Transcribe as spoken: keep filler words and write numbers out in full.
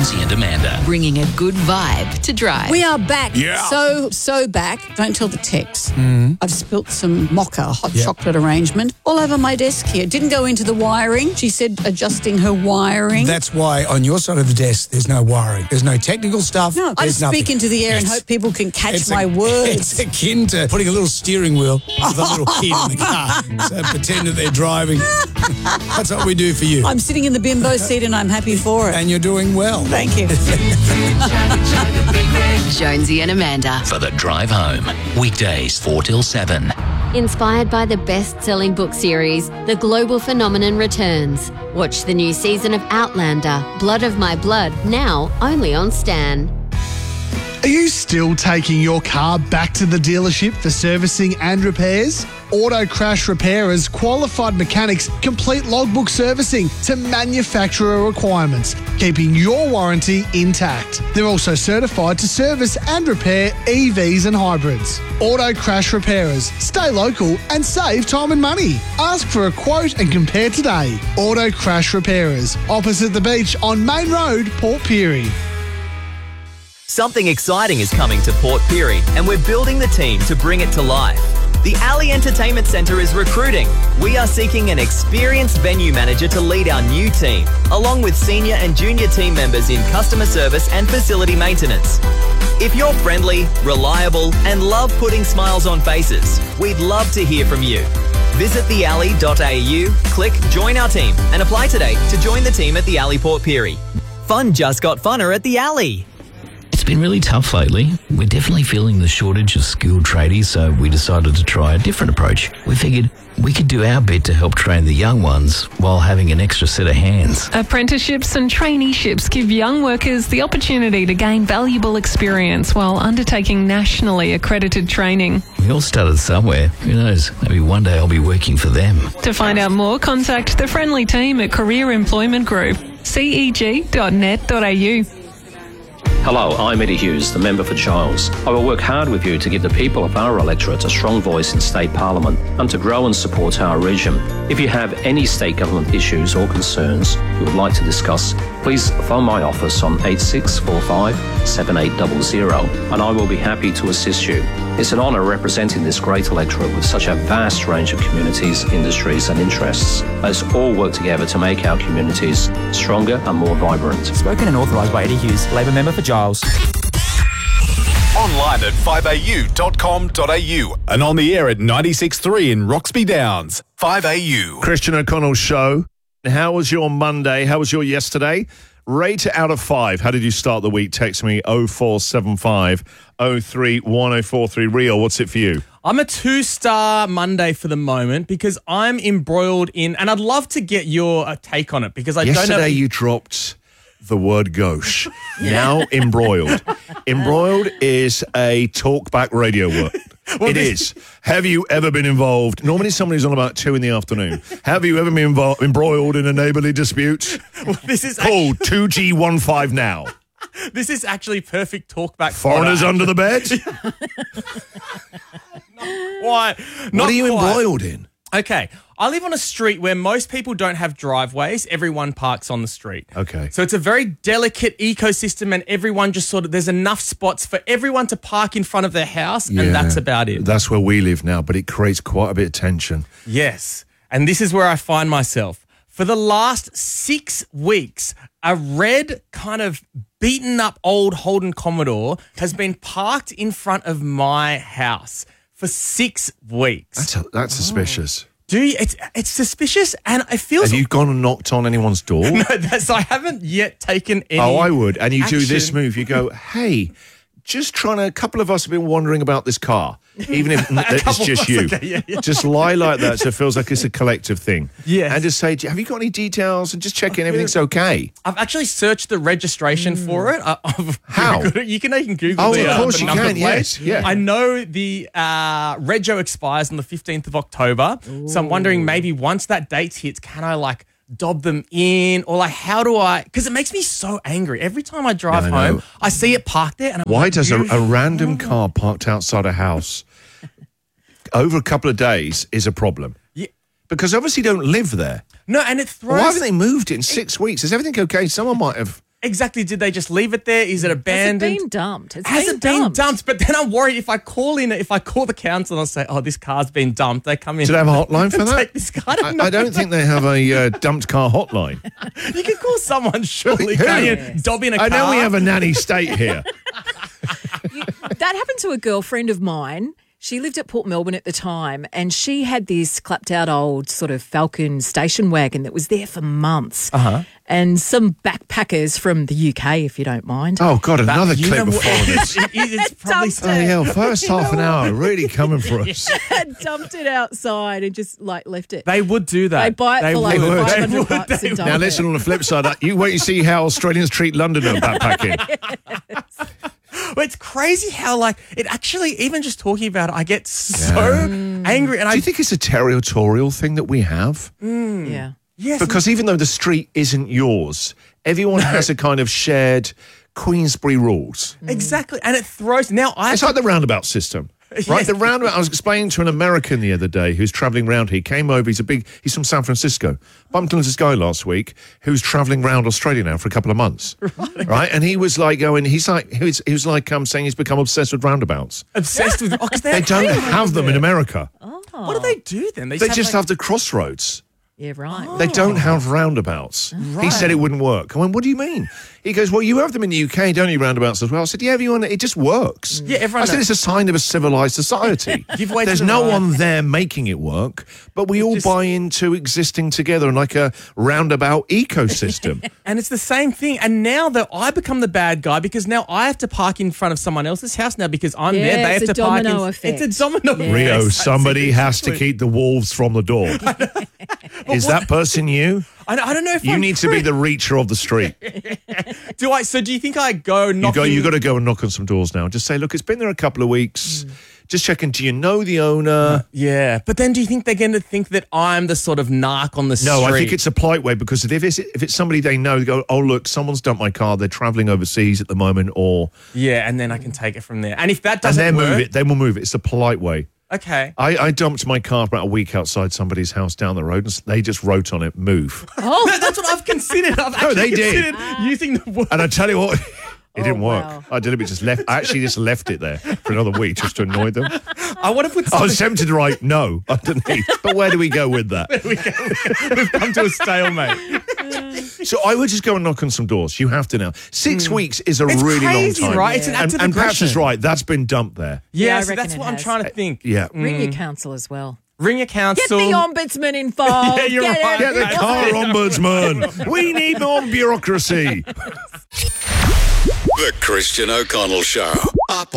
Jonesy and Amanda. Bringing a good vibe to drive. We are back. Yeah. So, so back. Don't tell the techs. Mm. I've spilt some mocha, hot Yep. chocolate arrangement, all over my desk here. Didn't go into the wiring. She said adjusting her wiring. That's why on your side of the desk, there's no wiring. There's no technical stuff. no, I there's just speak nothing. into the air and It's- hope people can catch it's my a- words. It's akin to putting a little steering wheel with a little kid in the car. So pretend that they're driving. That's what we do for you. I'm sitting in the bimbo seat and I'm happy for it. And you're doing well. Thank you. Jonesy and Amanda. For the drive home. Weekdays four till seven. Inspired by the best-selling book series, The Global Phenomenon returns. Watch the new season of Outlander, Blood of My Blood, now only on Stan. Are you still taking your car back to the dealership for servicing and repairs? Auto Crash Repairers qualified mechanics complete logbook servicing to manufacturer requirements, keeping your warranty intact. They're also certified to service and repair E Vs and hybrids. Auto Crash Repairers. Stay local and save time and money. Ask for a quote and compare today. Auto Crash Repairers. Opposite the beach on Main Road, Port Pirie. Something exciting is coming to Port Pirie, and we're building the team to bring it to life. The Alley Entertainment Centre is recruiting. We are seeking an experienced venue manager to lead our new team, along with senior and junior team members in customer service and facility maintenance. If you're friendly, reliable, and love putting smiles on faces, we'd love to hear from you. Visit the alley dot a u, click Join Our Team, and apply today to join the team at the Alley Port Pirie. Fun just got funner at the Alley. It's been really tough lately. We're definitely feeling the shortage of skilled tradies, so we decided to try a different approach. We figured we could do our bit to help train the young ones while having an extra set of hands. Apprenticeships and traineeships give young workers the opportunity to gain valuable experience while undertaking nationally accredited training. We all started somewhere. Who knows? Maybe one day I'll be working for them. To find out more, contact the friendly team at Career Employment Group, c e g dot net dot a u. Hello, I'm Eddie Hughes, the member for Giles. I will work hard with you to give the people of our electorate a strong voice in state parliament and to grow and support our region. If you have any state government issues or concerns you would like to discuss, please phone my office on eight six four five, seven eight zero zero and I will be happy to assist you. It's an honour representing this great electorate with such a vast range of communities, industries and interests. Let's all work together to make our communities stronger and more vibrant. Spoken and authorised by Eddie Hughes, Labor member for Giles. Online at five a u dot com dot a u and on the air at ninety-six point three in Roxby Downs. five A U. Christian O'Connell Show. How was your Monday? How was your yesterday? Rate it out of five. How did you start the week? Text me oh four seven five, oh three one oh four three. Rio, what's it for you? I'm a two-star Monday for the moment because I'm embroiled in, and I'd love to get your uh, take on it because I Yesterday don't know. you dropped the word gauche. Now embroiled. Embroiled is a talkback radio word. Well, it this- is. Have you ever been involved? Normally somebody's on about two in the afternoon. Have you ever been invo- embroiled in a neighbourly dispute? Well, this is Call two G one five now. This is actually perfect talkback. Foreigners fodder. under the bed? Why? What are you embroiled in? Okay, I live on a street where most people don't have driveways. Everyone parks on the street. Okay. So it's a very delicate ecosystem and everyone just sort of, there's enough spots for everyone to park in front of their house and that's about it. That's where we live now, but it creates quite a bit of tension. Yes. And this is where I find myself. For the last six weeks, a red kind of beaten up old Holden Commodore has been parked in front of my house for six weeks. That's a, that's suspicious. Do you? It's it's suspicious, and it feels. Have you gone and knocked on anyone's door? No, that's I haven't yet taken any. Oh, I would. And you do this action. move. You go, hey, just trying to, a couple of us have been wondering about this car, even if it's couple just of us, you. okay, yeah, yeah. Just lie like that so it feels like it's a collective thing. Yes. And just say, have you got any details? And just check in everything's okay. I've actually searched the registration for it. I, I've How? Googled it. You can even Google Oh, the, of uh, course the you number can, plate. yes, yeah. I know the uh, rego expires on the fifteenth of October, so I'm wondering maybe once that date hits, can I like dob them in or like how do I, because it makes me so angry. Every time I drive Yeah, I know. home, I see it parked there and I'm Why like, does a, you- a random car parked outside a house over a couple of days is a problem? Yeah. Because obviously you don't live there. No, and it throws... Why haven't they moved it in six weeks? Is everything okay? Someone might have exactly, did they just leave it there? Is it abandoned? Has it been dumped? It's Has been it been dumped. dumped? But then I'm worried if I call in, if I call the council and I say, oh, this car's been dumped, they come in. Do they have a hotline for that? Take this car. I don't, I, I don't think they have a uh, dumped car hotline. You can call someone, surely. Who? Can't you? Dob in a I car. know we have a nanny state here. That happened to a girlfriend of mine. She lived at Port Melbourne at the time, and she had this clapped out old sort of Falcon station wagon that was there for months. Uh-huh. And some backpackers from the U K, if you don't mind. Oh, God, another you clip know before what? this. It- it's probably Dumped Oh, it. hell, first half an hour, really coming for us. Dumped it outside and just like left it. They would do that. They buy it for like would. five They hundred would. bucks They and dump Now, it. listen, on the flip side, uh, you wait and see how Australians treat Londoner backpacking. But it's crazy how, like, it actually, even just talking about it, I get so angry. And Do I you think it's a territorial thing that we have? Yeah. yes, Because even though the street isn't yours, everyone has a kind of shared Queensbury rules. exactly. And it throws. Now I. It's like the roundabout system. Right, Yes. the roundabout. I was explaining to an American the other day who's travelling around here. He came over. He's a big. He's from San Francisco. Bumped into this guy last week who's travelling around Australia now for a couple of months. Right, right? And he was like going. He's like. He was, he was like um, saying he's become obsessed with roundabouts. obsessed with. Oh, 'cause They don't have them in America. What do they do then? They just like- have the crossroads. Yeah, right. They don't have roundabouts. He said it wouldn't work. I went, what do you mean? He goes, well, you have them in the U K, don't you, roundabouts as well? I said, yeah, everyone, it just works. Yeah, everyone I said, knows. it's a sign of a civilised society. Give way to There's the no right. one there making it work, but we all just- buy into existing together in like a roundabout ecosystem. And it's the same thing. And now that I become the bad guy because now I have to park in front of someone else's house now because I'm Yeah, there. They have it's to a park in. domino effect. It's a domino effect. Rio, That's somebody has to exactly- keep the wolves from the door. Is that person you? I, I don't know if You I'm need to be the reacher of the street. Do I? So do you think I go You knocking? go. You got to go and knock on some doors now. Just say, look, it's been there a couple of weeks. Just checking. Do you know the owner? Yeah, but then do you think they're going to think that I'm the sort of narc on the street? No, I think it's a polite way because if it's if it's somebody they know, they go, oh look, someone's dumped my car. They're travelling overseas at the moment, or Yeah, and then I can take it from there. And if that and doesn't they work, move it. They will move it. It's a polite way. okay. I, I dumped my car about a week outside somebody's house down the road, and they just wrote on it, "Move." Oh, no, that's what I've considered. I've No, actually they did. considered using the word. And I tell you what. It didn't Oh, work. wow. I deliberately just left. I actually just left it there for another week just to annoy them. I want to put. I Something, was tempted to write no underneath, but where do we go with that? We've come to a stalemate. So I would just go and knock on some doors. You have to now. Six weeks is a It's really crazy, long time, right? It's an act and, of and perhaps aggression. is right. That's been dumped there. Yeah, Yeah, I so reckon that's it what I'm has. trying to think. Yeah. Ring your council as well. Ring a Get council. the ombudsman involved. Yeah, you're Get right. Get the everyone. car ombudsman. We need more bureaucracy. The Christian O'Connell Show. Up